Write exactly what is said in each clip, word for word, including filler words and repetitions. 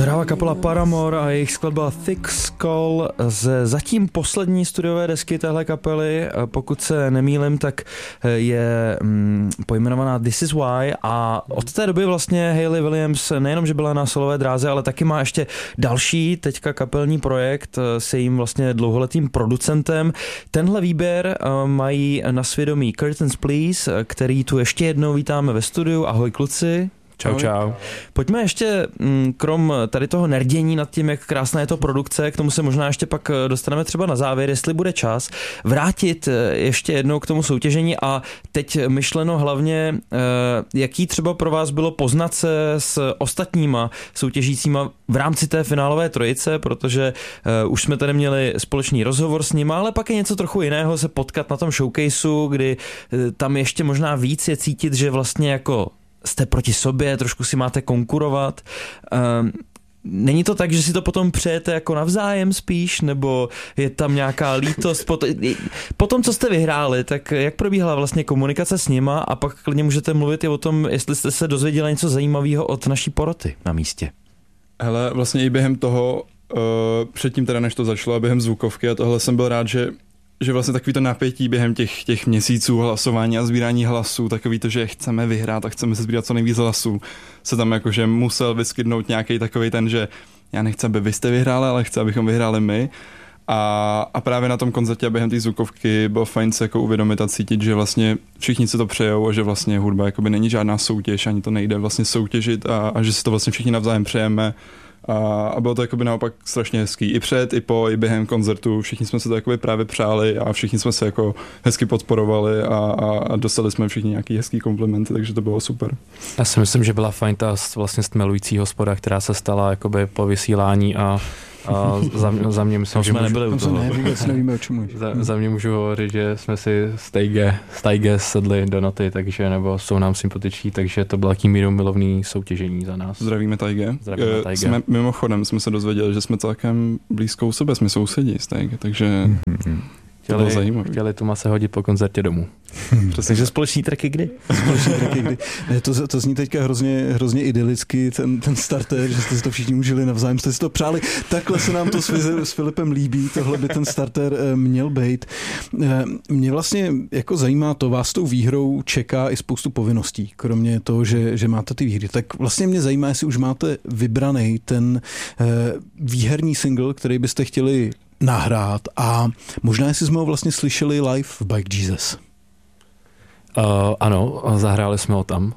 Zdravá kapela Paramore a jejich skladba Thick Skull z zatím poslední studiové desky téhle kapely, pokud se nemýlim, tak je mm, pojmenovaná This Is Why a od té doby vlastně Hayley Williams nejenom, že byla na solové dráze, ale taky má ještě další teďka kapelní projekt s jejím vlastně dlouholetým producentem. Tenhle výběr mají na svědomí Curtains Please, který tu ještě jednou vítáme ve studiu. Ahoj kluci. Čau, čau. Pojďme ještě, krom tady toho nerdění nad tím, jak krásná je to produkce, k tomu se možná ještě pak dostaneme třeba na závěr, jestli bude čas, vrátit ještě jednou k tomu soutěžení a teď myšleno hlavně, jaký třeba pro vás bylo poznat se s ostatníma soutěžícíma v rámci té finálové trojice, protože už jsme tady měli společný rozhovor s nima, ale pak je něco trochu jiného se potkat na tom showcaseu, kdy tam ještě možná víc je cítit, že vlastně jako jste proti sobě, trošku si máte konkurovat. Um, není to tak, že si to potom přejete jako navzájem spíš, nebo je tam nějaká lítost? Po, to, po tom, co jste vyhráli, tak jak probíhala vlastně komunikace s nima a pak klidně můžete mluvit i o tom, jestli jste se dozvěděli něco zajímavého od naší poroty na místě. Hele, vlastně i během toho, uh, předtím teda než to začalo a během zvukovky a tohle jsem byl rád, že že vlastně takový to napětí během těch, těch měsíců hlasování a sbírání hlasů, takový to, že chceme vyhrát a chceme se sbírat co nejvíc hlasů, se tam jakože musel vyskytnout nějaký takový ten, že já nechci, aby vy jste vyhráli, ale chci, abychom vyhráli my. A, a právě na tom koncertě a během té zvukovky bylo fajn se jako uvědomit a cítit, že vlastně všichni se to přejou a že vlastně hudba jakoby není žádná soutěž, ani to nejde vlastně soutěžit a, a že si to vlastně všichni navzájem přejeme. A, a bylo to jakoby naopak strašně hezký. I před, i po, i během koncertu. Všichni jsme se to jakoby právě přáli a všichni jsme se jako hezky podporovali a, a, a dostali jsme všichni nějaký hezký komplimenty, takže to bylo super. Já si myslím, že byla fajn ta vlastně stmelující hospoda, která se stala jakoby po vysílání a a za, za mě myslím, že jsme nebyli u toho. Ne, vůbec nevíme, o čemu. Za, za mě můžu hovořit, že jsme si z Tajge, z Tajge sedli do noty, takže nebo jsou nám sympatiční, takže to bylo taký mírou milovný soutěžení za nás. Zdravíme Tajge. Zdravíme Tajge. Jsme, mimochodem jsme se dozvěděli, že jsme celkem blízko u sebe, jsme sousedí z Tajge, takže mm-hmm. Chtěli, chtěli Tuma se hodit po koncertě domů. Takže společný tracky kdy? Společný tracky kdy? Ne, to, to zní teďka hrozně, hrozně idylicky, ten, ten starter, že jste si to všichni užili, navzájem jste si to přáli. Takhle se nám to s, s Filipem líbí, tohle by ten starter měl být. Mě vlastně jako zajímá to, vás tou výhrou čeká i spoustu povinností, kromě toho, že, že máte ty výhry. Tak vlastně mě zajímá, jestli už máte vybraný ten výherní single, který byste chtěli nahrát a možná jestli jsme ho vlastně slyšeli live v Bike Jesus. Uh, ano, zahráli jsme ho tam.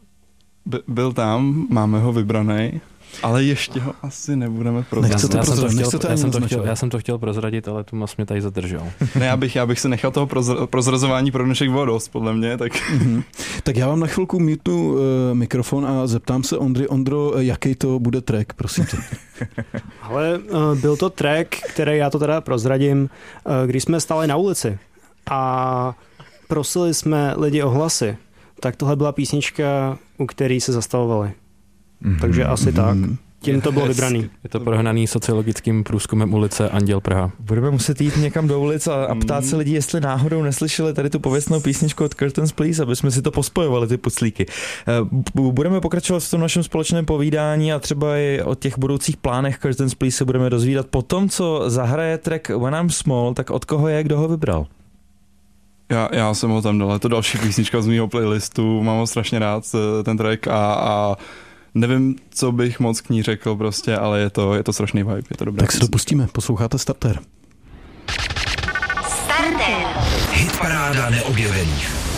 By, byl tam, máme ho vybraný, ale ještě ho asi nebudeme prozradit. Já, já, jsem to chtěl, já, jsem to chtěl, já jsem to chtěl prozradit, ale Tumas mě tady zadržel. Ne, já bych, já bych se nechal toho prozra, prozrazování pro dnešek dost, podle mě. Tak. Mm-hmm. Tak já vám na chvilku mutnu uh, mikrofon a zeptám se Ondry. Ondro, jaký to bude track, prosím tě. Ale uh, byl to track, který já to teda prozradím, uh, když jsme stáli na ulici a prosili jsme lidi o hlasy, tak tohle byla písnička, u který se zastavovali. Mm-hmm. Takže asi tak. Tím to bylo vybraný. Je to prohnaný sociologickým průzkumem ulice Anděl Praha. Budeme muset jít někam do ulic a, a ptát se lidí, jestli náhodou neslyšeli tady tu pověstnou písničku od Curtains Please, aby jsme si to pospojovali, ty puclíky. Budeme pokračovat v tom našem společném povídání a třeba i o těch budoucích plánech Curtains Please se budeme dozvídat po tom, co zahraje track When I'm Small, tak od koho je, kdo ho vybral? Já, já jsem ho tam dal, je to další písnička z mýho playlistu, mám ho strašně rád, ten track a, a nevím, co bych moc k ní řekl prostě, ale je to, je to strašný vibe, je to dobré. Tak si to pustíme, posloucháte Starter. Starter. Hitparáda neobjevených.